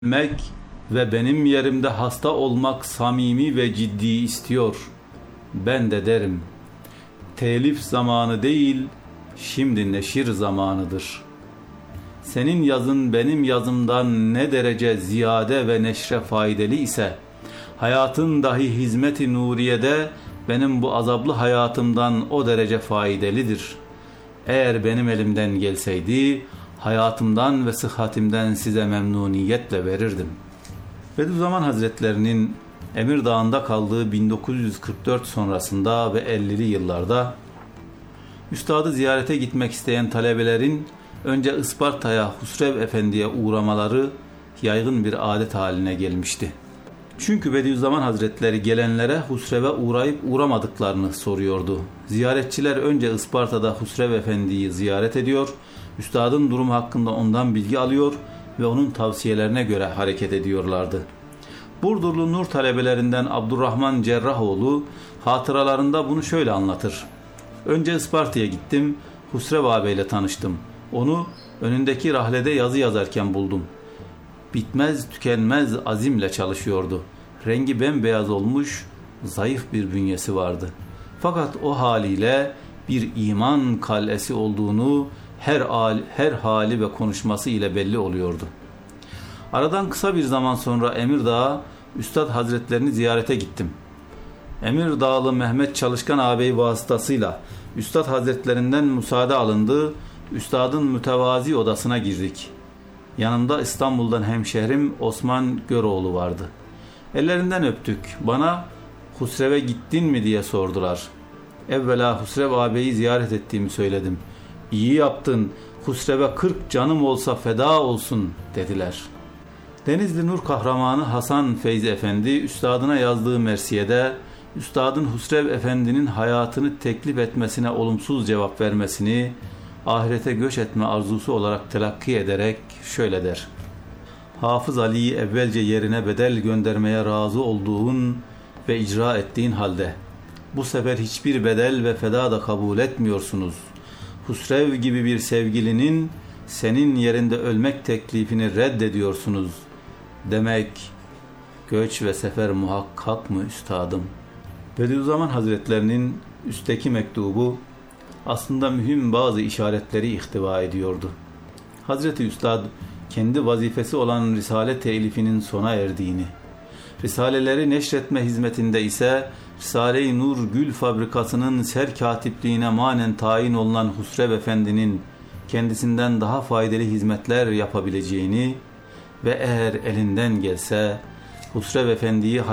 Mek ve benim yerimde hasta olmak samimi ve ciddi istiyor. Ben de derim, telif zamanı değil, şimdi neşir zamanıdır. Senin yazın benim yazımdan ne derece ziyade ve neşre faydalı ise, hayatın dahi hizmet-i nuriyede benim bu azaplı hayatımdan o derece faydalıdır. Eğer benim elimden gelseydi, hayatımdan ve sıhhatimden size memnuniyetle verirdim. Bediüzzaman Hazretlerinin Emirdağ'ında kaldığı 1944 sonrasında ve 50'li yıllarda üstadı ziyarete gitmek isteyen talebelerin önce Isparta'ya Husrev Efendi'ye uğramaları yaygın bir adet haline gelmişti. Çünkü Bediüzzaman Hazretleri gelenlere Husrev'e uğrayıp uğramadıklarını soruyordu. Ziyaretçiler önce Isparta'da Husrev Efendi'yi ziyaret ediyor, üstadın durumu hakkında ondan bilgi alıyor ve onun tavsiyelerine göre hareket ediyorlardı. Burdurlu Nur talebelerinden Abdurrahman Cerrahoğlu hatıralarında bunu şöyle anlatır. Önce Isparta'ya gittim, Husrev ağabeyle tanıştım. Onu önündeki rahlede yazı yazarken buldum. Bitmez tükenmez azimle çalışıyordu. Rengi bembeyaz olmuş, zayıf bir bünyesi vardı. Fakat o haliyle bir iman kalesi olduğunu her hali ve konuşması ile belli oluyordu. Aradan kısa bir zaman sonra Emirdağ'a Üstad Hazretlerini ziyarete gittim. Emirdağlı Mehmet Çalışkan ağabey vasıtasıyla Üstad Hazretlerinden müsaade alındı. Üstadın mütevazi odasına girdik. Yanımda İstanbul'dan hemşehrim Osman Göroğlu vardı. Ellerinden öptük. Bana Husrev'e gittin mi diye sordular. Evvela Husrev ağabeyi ziyaret ettiğimi söyledim. İyi yaptın, Husrev'e 40 canım olsa feda olsun dediler. Denizli Nur kahramanı Hasan Feyzi Efendi üstadına yazdığı mersiyede üstadın Husrev Efendi'nin hayatını teklif etmesine olumsuz cevap vermesini ahirete göç etme arzusu olarak telakki ederek şöyle der. Hafız Ali'yi evvelce yerine bedel göndermeye razı olduğun ve icra ettiğin halde bu sefer hiçbir bedel ve feda da kabul etmiyorsunuz. Husrev gibi bir sevgilinin senin yerinde ölmek teklifini reddediyorsunuz. Demek göç ve sefer muhakkak mı üstadım? Bediüzzaman Hazretlerinin üstteki mektubu aslında mühim bazı işaretleri ihtiva ediyordu. Hazreti Üstad kendi vazifesi olan Risale telifinin sona erdiğini, Risaleleri neşretme hizmetinde ise Risale-i Nur Gül Fabrikası'nın serkatipliğine manen tayin olunan Husrev Efendi'nin kendisinden daha faydalı hizmetler yapabileceğini ve eğer elinden gelse Husrev Efendi'ye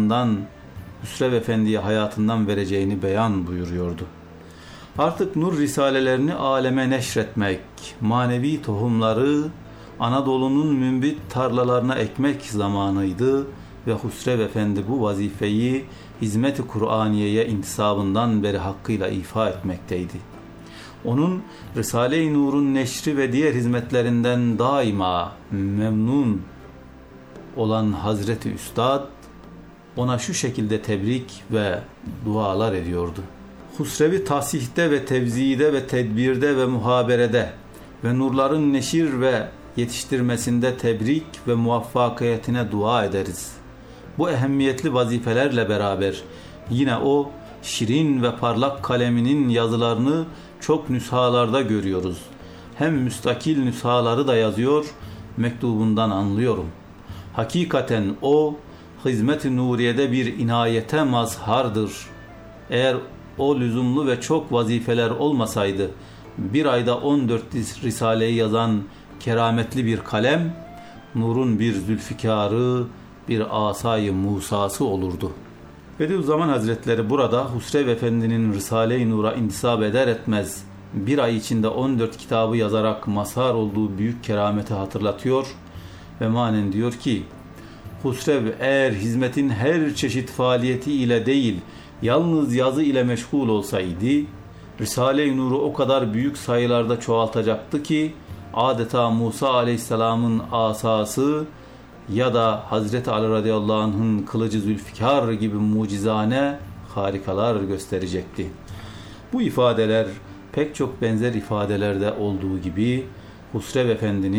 hayatından vereceğini beyan buyuruyordu. Artık nur risalelerini aleme neşretmek, manevi tohumları Anadolu'nun mümbit tarlalarına ekmek zamanıydı ve Husrev Efendi bu vazifeyi hizmet-i Kur'aniye'ye intisabından beri hakkıyla ifa etmekteydi. Onun Risale-i Nur'un neşri ve diğer hizmetlerinden daima memnun olan Hazreti Üstad ona şu şekilde tebrik ve dualar ediyordu. Husrevi tasihte ve tevzide ve tedbirde ve muhaberede ve nurların neşir ve yetiştirmesinde tebrik ve muvaffakiyetine dua ederiz. Bu ehemmiyetli vazifelerle beraber yine o şirin ve parlak kaleminin yazılarını çok nüshalarda görüyoruz. Hem müstakil nüshaları da yazıyor, mektubundan anlıyorum. Hakikaten o hizmet-i nuriyede bir inayete mazhardır. Eğer o lüzumlu ve çok vazifeler olmasaydı, bir ayda 14 risaleyi yazan kerametli bir kalem, nurun bir zülfikarı, bir asayı Musa'sı olurdu. Bediüzzaman Hazretleri burada Husrev Efendi'nin Risale-i Nur'a intisap eder etmez, bir ay içinde 14 kitabı yazarak mazhar olduğu büyük kerameti hatırlatıyor ve manen diyor ki, Husrev eğer hizmetin her çeşit faaliyeti ile değil, yalnız yazı ile meşgul olsaydı, Risale-i Nur'u o kadar büyük sayılarda çoğaltacaktı ki, adeta Musa Aleyhisselam'ın asası ya da Hazreti Ali radıyallahu anh'ın kılıcı Zülfikar gibi mucizane harikalar gösterecekti. Bu ifadeler pek çok benzer ifadelerde olduğu gibi Husrev Efendi'nin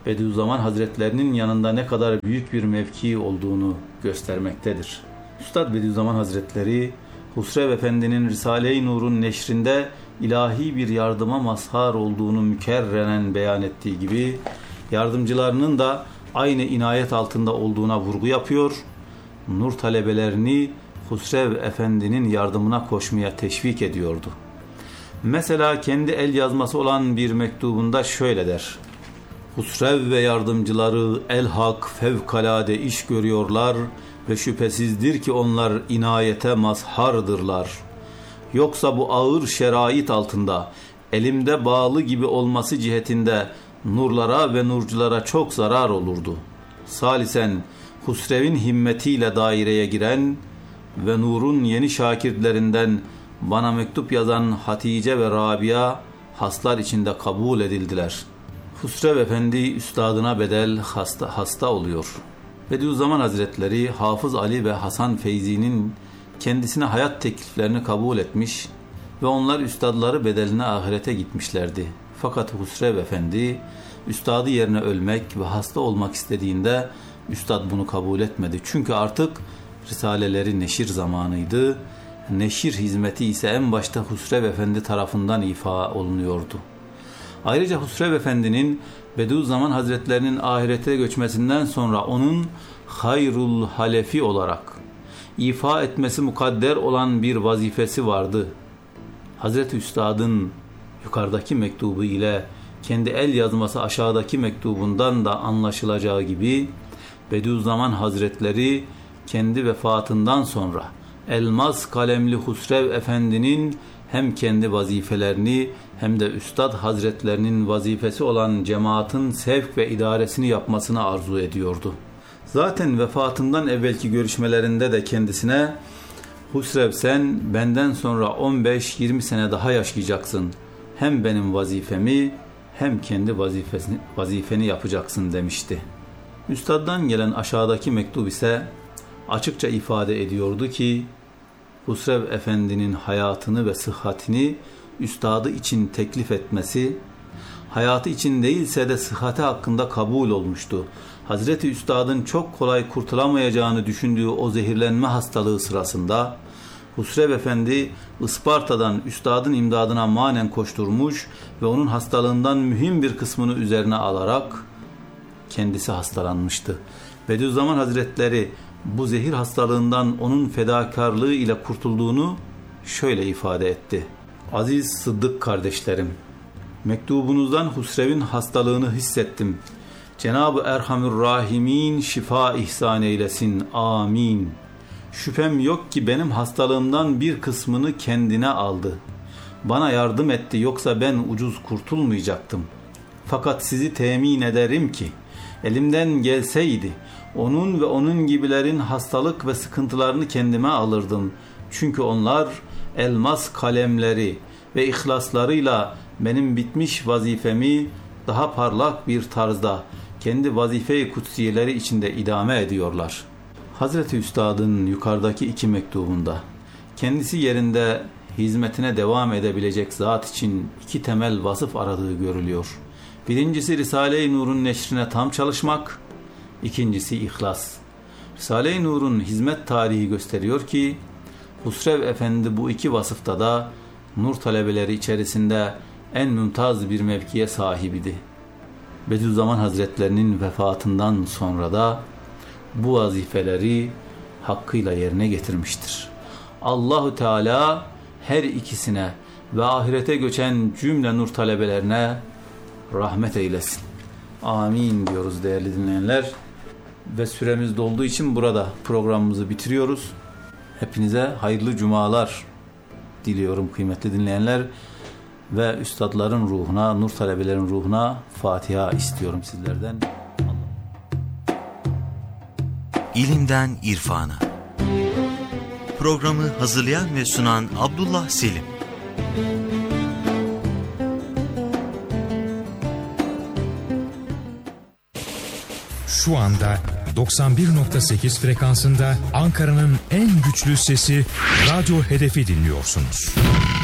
Bediüzzaman Hazretlerinin yanında ne kadar büyük bir mevki olduğunu göstermektedir. Üstad Bediüzzaman Hazretleri, Husrev Efendi'nin Risale-i Nur'un neşrinde ilahi bir yardıma mazhar olduğunu mükerreren beyan ettiği gibi, yardımcılarının da aynı inayet altında olduğuna vurgu yapıyor, nur talebelerini Husrev Efendi'nin yardımına koşmaya teşvik ediyordu. Mesela kendi el yazması olan bir mektubunda şöyle der: Husrev ve yardımcıları elhak fevkalade iş görüyorlar ve şüphesizdir ki onlar inayete mazhardırlar. Yoksa bu ağır şerait altında elimde bağlı gibi olması cihetinde nurlara ve nurculara çok zarar olurdu. Salisen Husrev'in himmetiyle daireye giren ve Nur'un yeni şakirtlerinden bana mektup yazan Hatice ve Rabia haslar içinde kabul edildiler. Husrev Efendi üstadına bedel hasta oluyor. Bediüzzaman Hazretleri Hafız Ali ve Hasan Feyzi'nin kendisine hayat tekliflerini kabul etmiş ve onlar üstadları bedeline ahirete gitmişlerdi. Fakat Husrev Efendi üstadı yerine ölmek ve hasta olmak istediğinde üstad bunu kabul etmedi. Çünkü artık risaleleri neşir zamanıydı. Neşir hizmeti ise en başta Husrev Efendi tarafından ifa olunuyordu. Ayrıca Husrev Efendi'nin Bediüzzaman Hazretlerinin ahirete göçmesinden sonra onun hayrul halefi olarak ifa etmesi mukadder olan bir vazifesi vardı. Hazreti Üstad'ın yukarıdaki mektubu ile kendi el yazması aşağıdaki mektubundan da anlaşılacağı gibi Bediüzzaman Hazretleri kendi vefatından sonra elmas kalemli Husrev Efendi'nin hem kendi vazifelerini hem de Üstad Hazretlerinin vazifesi olan cemaatin sevk ve idaresini yapmasını arzu ediyordu. Zaten vefatından evvelki görüşmelerinde de kendisine Husrev, sen benden sonra 15-20 sene daha yaşayacaksın. Hem benim vazifemi hem kendi vazifeni yapacaksın demişti. Üstad'dan gelen aşağıdaki mektup ise açıkça ifade ediyordu ki Husrev Efendi'nin hayatını ve sıhhatini üstadı için teklif etmesi, hayatı için değilse de sıhhati hakkında kabul olmuştu. Hazreti Üstad'ın çok kolay kurtulamayacağını düşündüğü o zehirlenme hastalığı sırasında Husrev Efendi Isparta'dan üstadın imdadına manen koşturmuş ve onun hastalığından mühim bir kısmını üzerine alarak kendisi hastalanmıştı. Bediüzzaman Hazretleri bu zehir hastalığından onun fedakarlığı ile kurtulduğunu şöyle ifade etti: Aziz Sıddık kardeşlerim, mektubunuzdan Husrev'in hastalığını hissettim. Cenab-ı Erhamür Rahimin şifa ihsan eylesin. Amin. Şüphem yok ki benim hastalığımdan bir kısmını kendine aldı. Bana yardım etti, yoksa ben ucuz kurtulmayacaktım. Fakat sizi temin ederim ki elimden gelseydi onun ve onun gibilerin hastalık ve sıkıntılarını kendime alırdım. Çünkü onlar elmas kalemleri ve ihlaslarıyla benim bitmiş vazifemi daha parlak bir tarzda kendi vazife-i kutsiyeleri içinde idame ediyorlar. Hazreti Üstad'ın yukarıdaki iki mektubunda kendisi yerinde hizmetine devam edebilecek zat için iki temel vasıf aradığı görülüyor. Birincisi Risale-i Nur'un neşrine tam çalışmak, ikincisi ihlas. Risale-i Nur'un hizmet tarihi gösteriyor ki Husrev Efendi bu iki vasıfta da nur talebeleri içerisinde en mümtaz bir mevkiye sahibiydi. Bediüzzaman Hazretlerinin vefatından sonra da bu vazifeleri hakkıyla yerine getirmiştir. Allahu Teala her ikisine ve ahirete göçen cümle nur talebelerine rahmet eylesin. Amin diyoruz değerli dinleyenler. Ve süremiz dolduğu için burada programımızı bitiriyoruz. Hepinize hayırlı cumalar diliyorum kıymetli dinleyenler. Ve üstadların ruhuna, nur talebelerin ruhuna Fatiha istiyorum sizlerden. İlimden irfana. Programı hazırlayan ve sunan Abdullah Selim. Şu anda 91.8 frekansında Ankara'nın en güçlü sesi Radyo Hedef'i dinliyorsunuz.